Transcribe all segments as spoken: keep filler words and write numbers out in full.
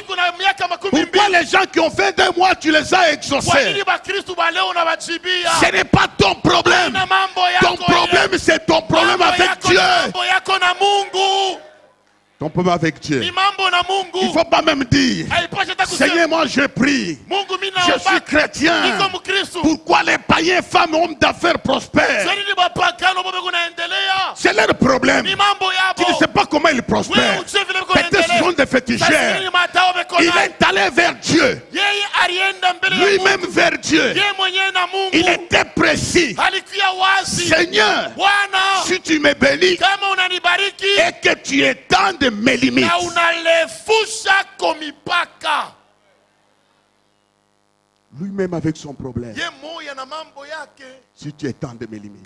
Pourquoi les gens qui ont fait deux mois, tu les as exaucés? Ce n'est pas ton problème. Ton problème, c'est ton problème avec Dieu. Ton problème avec Dieu. Il ne faut pas même dire, Seigneur, moi je prie, je suis chrétien. Pourquoi les païens, femmes, hommes d'affaires prospèrent? C'est leur problème. Tu ne sais pas comment ils prospèrent. Peut-être ce sont des féticheurs. Il est allé vers Dieu. Lui-même vers Dieu. Il était précis. Seigneur, si tu me bénis et que tu étends de mes limites, lui-même avec son problème, si tu étends de mes limites,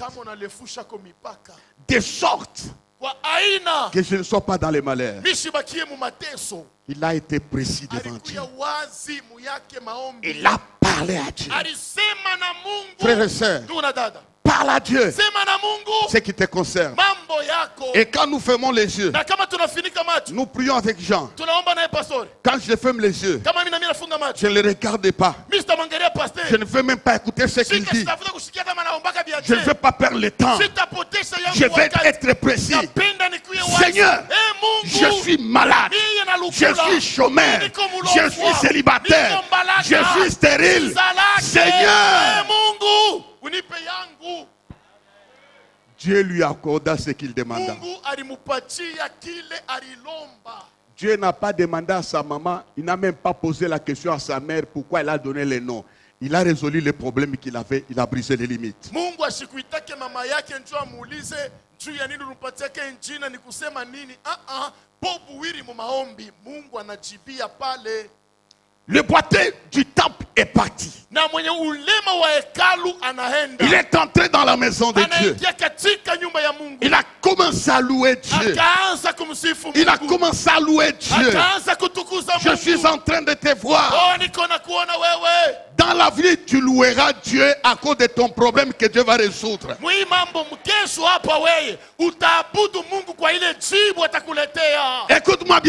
de sorte que je ne sois pas dans les malheurs. Il a été précis devant Dieu. Il a parlé à Dieu. Frères et sœurs, parle à Dieu ce qui te concerne. Et quand nous fermons les yeux, nous prions avec Jean. Quand je ferme les yeux, je ne les regarde pas. Je ne veux même pas écouter ce qu'il dit. Je ne veux pas perdre le temps. Je vais être précis. Seigneur, je suis malade. Je suis chômeur. Je suis célibataire. Je suis stérile. Seigneur, Dieu lui accorda ce qu'il demanda. Dieu n'a pas demandé à sa maman, il n'a même pas posé la question à sa mère pourquoi elle a donné les noms. Il a résolu les problèmes qu'il avait, il a brisé les limites. Le boiteux du temple est parti. Il est entré dans la maison de Dieu. Il a commencé à louer Dieu. Il a commencé à louer Dieu. Je suis en train de te voir. Dans la vie, tu loueras Dieu à cause de ton problème que Dieu va résoudre. Écoute-moi bien.